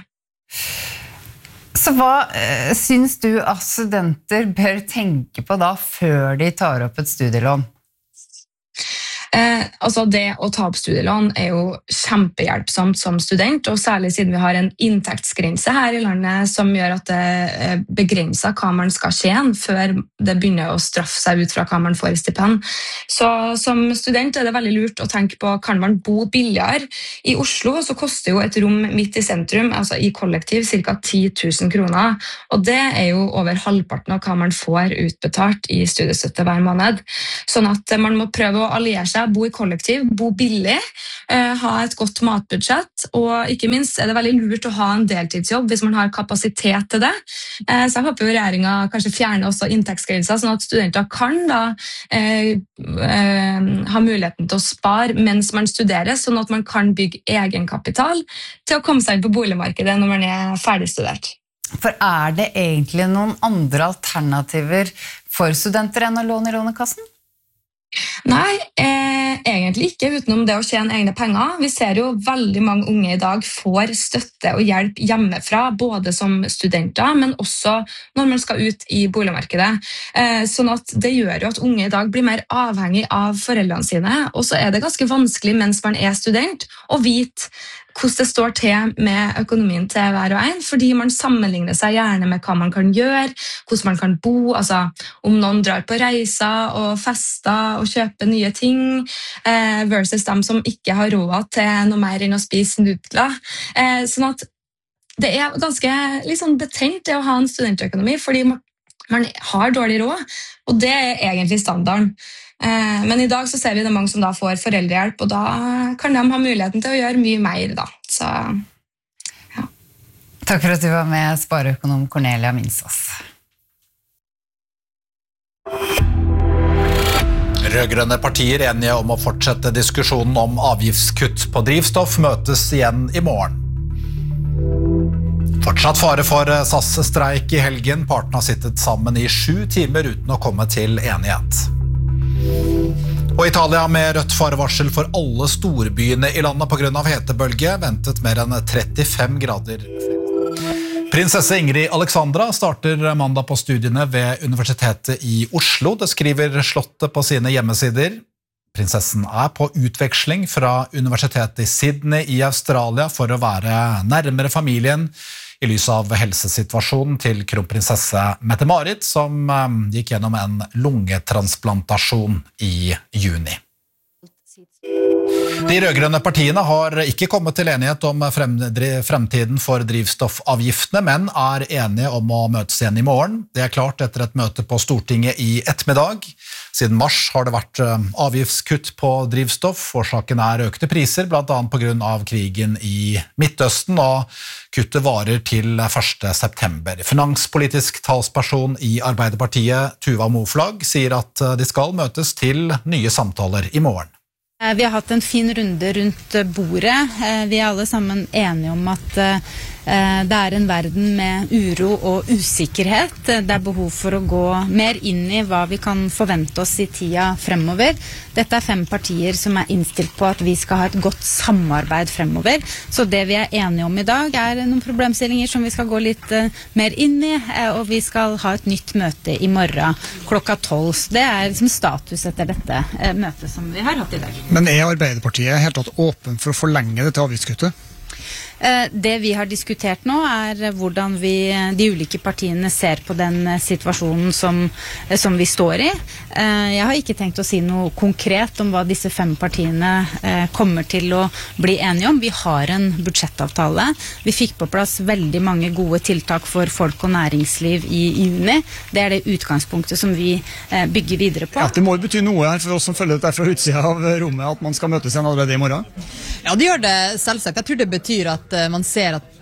Så hva eh, syns du at studenter bør tenke på da før de tar opp et studielån? Eh, altså det å ta opp studielån er jo kjempehjelpsomt som student, og særlig siden vi har en inntektsgrense her i landet som gjør at det begrenser hva man skal tjene før det begynner å straffe seg ut fra hva man får i stipend. Så som student er det veldig lurt å tenke på, kan man bo billigere? I Oslo så koster jo et rom midt i sentrum, altså i kollektiv, ca. ti tusen kroner, og det er jo over halvparten av hva man får utbetalt i studiestøtte hver måned. Sånn at man må prøve å alliere seg, bo i kollektiv, bo billig, eh, ha et godt matbudsjett, og ikke minst er det veldig lurt å ha en deltidsjobb hvis man har kapasitet til det. Eh, så jeg håper jo regjeringen kanskje fjerner også inntektsgrenser, sånn at studenter kan da eh, eh, ha muligheten til å spare mens man studerer, sånn at man kan bygge egenkapital til å komme seg inn på boligmarkedet når man er ferdigstudert. For er det egentlig noen andre alternativer for studenter enn å låne i Lånekassen? Nei, eh, egentlig ikke utenom det å tjene egne penger. Vi ser jo veldig mange unge i dag får støtte og hjelp hjemmefra, både som studenter, men også når man skal ut i boligmarkedet. Eh, sånn at det gjør jo at unge i dag blir mer avhengig av foreldrene sine, og så er det ganske vanskelig mens man er student å vite hvordan det står til med økonomien til hver og en, fordi man sammenligner seg gjerne med hva man kan gjøre, hvordan man kan bo, altså om noen drar på reiser og fester og kjøper nye ting, eh, versus dem som ikke har råd til noe mer enn å spise nudler. Eh, sånn at det er ganske liksom, betent det å ha en studentøkonomi, fordi man, man har dårlig råd, og det er egentlig standarden. Men i dag så ser vi det mange som da får foreldrehjelp, og da kan de ha muligheten til å gjøre mye mer da. Så, ja. Takk for at du var med, spareøkonom Cornelia Minsås. Rødgrønne partier enige om å fortsette diskusjonen om avgiftskutt på drivstoff møtes igjen i morgen. Fortsatt fare for S A S-streik i helgen. Partene har sittet sammen i sju timer uten å komme til enighet. Og Italia med rødt farevarsel for alle storbyene i landet på grunn av hetebølge, ventet mer enn trettifem grader. Prinsesse Ingrid Alexandra starter mandag på studiene ved Universitetet i Oslo. Det skriver Slottet på sine hjemmesider. Prinsessen er på utveksling fra Universitetet i Sydney i Australia for å være nærmere familien, i lys av helsesituasjonen til kronprinsesse Mette-Marit, som gikk gjennom en lungetransplantasjon i juni. De rødgrønne partiene har ikke kommet til enighet om fremtiden for drivstoffavgiftene, men er enige om å møtes igjen i morgen. Det er klart etter et møte på Stortinget i ettermiddag. Siden mars har det vært avgiftskutt på drivstoff. Årsaken er økte priser, blant annet på grunn av krigen i Midtøsten, og kuttet varer til første september. Finanspolitisk talsperson i Arbeiderpartiet, Tuva Moflag, sier at de skal møtes til nye samtaler i morgen. Vi har hatt en fin runde rundt bordet. Vi er alle sammen enige om at det er en verden med uro og usikkerhet. Det er behov for å gå mer inn i hva vi kan forvente oss i tida fremover. Dette er fem partier som er innstilt på at vi skal ha et godt samarbeid fremover. Så det vi er enige om i dag er noen problemstillinger som vi skal gå litt mer inn i, og vi skal ha et nytt møte i morgen klokka tolv. Det er liksom status etter dette møtet som vi har hatt i dag. Men er Arbeiderpartiet helt tatt åpen for å forlenge dette avgiftskuttet? Det vi har diskutert nå er hvordan vi, de ulike partiene ser på den situasjonen som, som vi står i. Jeg har ikke tenkt å si noe konkret om hva disse fem partiene kommer til å bli enige om. Vi har en budsjettavtale. Vi fikk på plass veldig mange gode tiltak for folk og næringsliv i juni. Det er det utgangspunktet som vi bygger videre på. Ja, det må bety noe her for oss som følger dette fra utsida av rommet, at man skal møtes igjen allerede i morgen? Ja, det gjør det selvsagt. Jeg tror det betyr at man ser at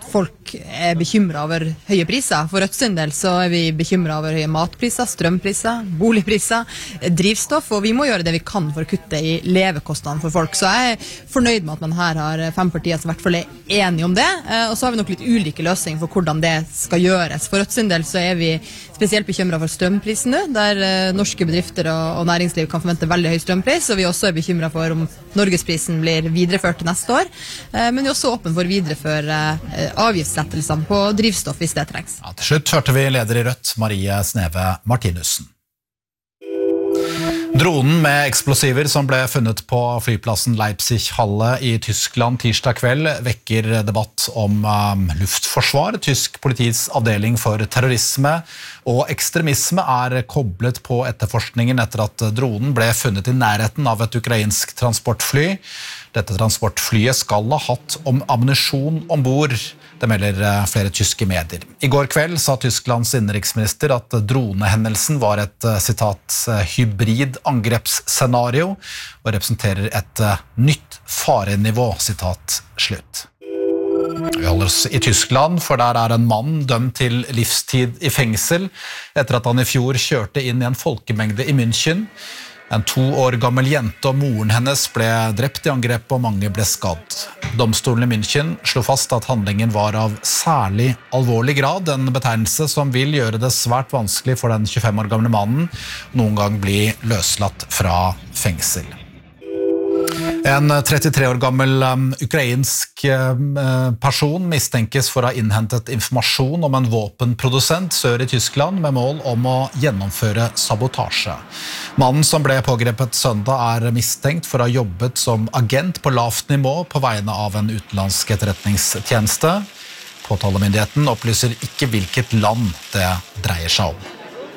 folk er bekymret over høye priser. For Rødt sin del så er vi bekymret over høye matpriser, strømpriser, boligpriser, drivstoff, og vi må gjøre det vi kan for å kutte i levekostnadene for folk. Så jeg er fornøyd med at man her har fem partier som i hvert fall er enige om det, og så har vi nok litt ulike løsninger for hvordan det skal gjøres. For Rødt sin del så er vi spesielt bekymret for strømprisen nå, der norske bedrifter og næringsliv kan forvente veldig høy strømpris, og vi også er bekymret for om Norgesprisen blir videreført til neste år, men vi er også åpen for å videreføre avgiftslettelsene på drivstoff hvis det trengs. Ja, til slutt hørte vi leder i Rødt, Marie Sneve Martinussen. Dronen med eksplosiver som ble funnet på flyplassen Leipzig-Halle i Tyskland tirsdag kveld vekker debatt om um, luftforsvar. Tysk politiets avdeling for terrorisme og ekstremisme er koblet på etterforskningen etter at dronen ble funnet i nærheten av et ukrainsk transportfly. Dette transportflyet skal ha hatt om ammunisjon ombord. Det melder flere tyske medier. I går kveld sa Tysklands innenriksminister at dronehendelsen var et sitat, hybrid angrepsscenario og representerer et nytt farenivå, sitat slutt. Vi holder oss i Tyskland, for der er en mann dømt til livstid i fengsel etter at han i fjor kjørte inn i en folkemengde i München. En to år gammel jente og moren hennes ble drept i angrep og mange ble skadd. Domstolen i München slo fast at handlingen var av særlig alvorlig grad, en betegnelse som vil gjøre det svært vanskelig for den tjuefem år gamle mannen noen gang bli løslatt fra fengsel. En trettitre år gammel um, ukrainsk um, person mistenkes for å ha innhentet informasjon om en våpenprodusent sør i Tyskland med mål om å gjennomføre sabotasje. Mannen som ble pågrepet søndag er mistenkt for å ha jobbet som agent på lavt nivå på vegne av en utenlandsk etterretningstjeneste. Påtalemyndigheten opplyser ikke hvilket land det dreier seg om.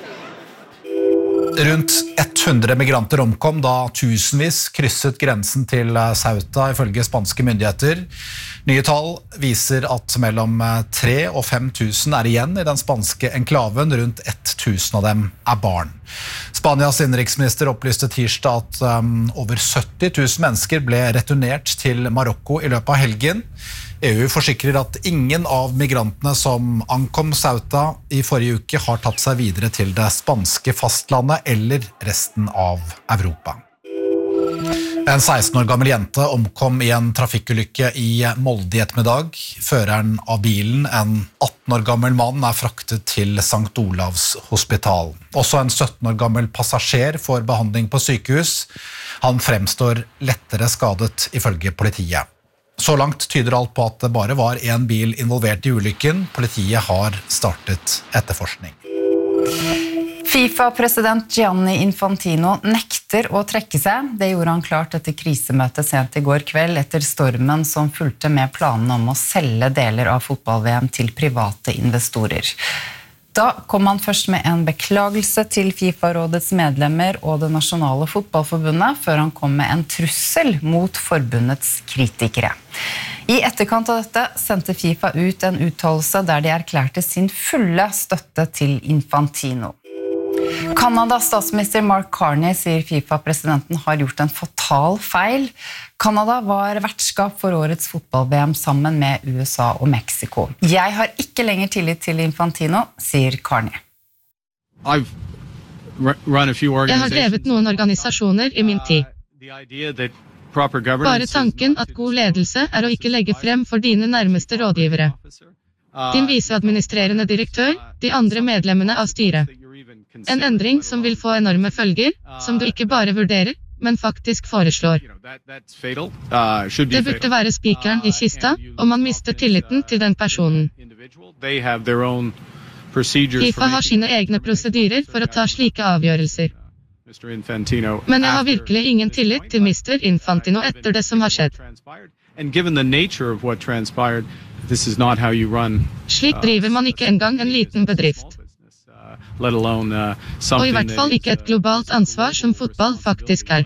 Rundt hundre migranter omkom da tusenvis krysset grensen til Ceuta ifølge spanske myndigheter. Nye tall viser at mellom tre og fem tusen er igjen i den spanske enklaven, rundt tusen av dem er barn. Spanias innenriksminister opplyste tirsdag at um, over sytti tusen mennesker ble returnert til Marokko i løpet av helgen. E U forsikrer at ingen av migrantene som ankom Ceuta i forrige uke har tatt seg videre til det spanske fastlandet eller resten av Europa. En seksten år gammel jente omkom i en trafikkulykke i Molde i ettermiddag. Føreren av bilen, en atten år gammel mann, er fraktet til Sankt Olavs hospital. Også en sytten år gammel passasjer får behandling på sykehus. Han fremstår lettere skadet ifølge politiet. Så langt tyder alt på at det bare var en bil involvert i ulykken. Politiet har startet etterforskning. FIFA-president Gianni Infantino nekter å trekke seg. Det gjorde han klart etter krisemøtet sent i går kveld, etter stormen som fulgte med planene om å selge deler av fotball-V M til private investorer. Da kom han først med en beklagelse til FIFA-rådets medlemmer og det nasjonale fotballforbundet, før han kom med en trussel mot forbundets kritikere. I etterkant av dette sendte FIFA ut en uttalelse der de erklærte sin fulle støtte til Infantino. Kanadas statsminister Mark Carney sier FIFA-presidenten har gjort en fatal feil. Kanada var vertskap for årets fotball-V M sammen med U S A og Mexico. Jeg har ikke lenger tillit til Infantino, sier Carney. Jeg har drevet noen organisasjoner i min tid. Bare tanken at god ledelse er å ikke legge frem for dine nærmeste rådgivere. Din viseadministrerende direktør, de andre medlemmene av styret. En endring som vil få enorme følger, som du ikke bare vurderer, men faktisk foreslår. Det burde være spikeren i kista, og man mister tilliten til den personen. FIFA har sine egne prosedyrer for å ta slike avgjørelser. Men jeg har virkelig ingen tillit til mister Infantino etter det som har skjedd. Slik driver man ikke engang en liten bedrift. Og i hvert fall ikke et globalt ansvar som fotball faktisk er.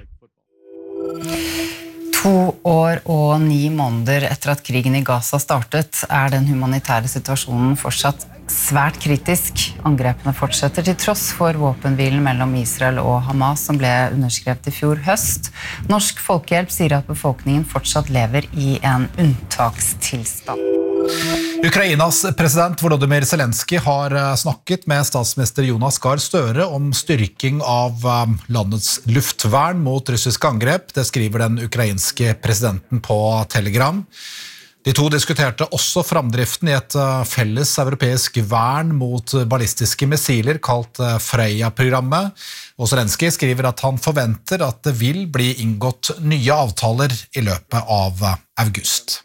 To år og ni måneder etter at krigen i Gaza startet, er den humanitære situasjonen fortsatt svært kritisk. Angrepene fortsetter til tross for våpenhvilen mellom Israel og Hamas som ble underskrevet i fjor høst. Norsk Folkehjelp sier at befolkningen fortsatt lever i en unntakstilstand. Ukrainas president Volodymyr Zelensky har snakket med statsminister Jonas Gahr Støre om styrking av landets luftvern mot russiske angrep. Det skriver den ukrainske presidenten på Telegram. De to diskuterte også framdriften i et felles europeisk vern mot ballistiske missiler kalt Freya-programmet. Og Zelensky skriver at han forventer at det vil bli inngått nye avtaler i løpet av august.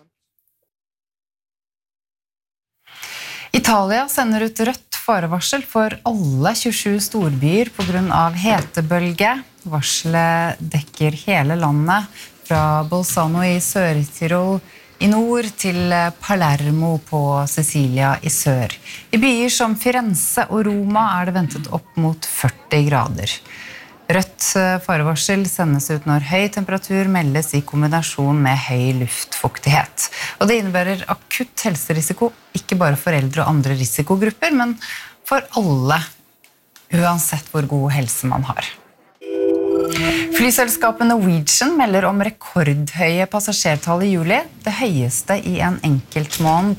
Italia sender ut rødt farevarsel for alle tjuesju storbyer på grunn av hetebølge. Varselet dekker hele landet, fra Bolzano i Sør-Tirol i nord til Palermo på Sicilia i sør. I byer som Firenze og Roma er det ventet opp mot førti grader. Rødt farevarsel sendes ut når høy temperatur meldes i kombinasjon med høy luftfuktighet. Og det innebærer akutt helserisiko, ikke bare for eldre og andre risikogrupper, men for alle, uansett hvor god helse man har. Flyselskapet Norwegian melder om rekordhøye passasjertall i juli, det høyeste i en enkelt måned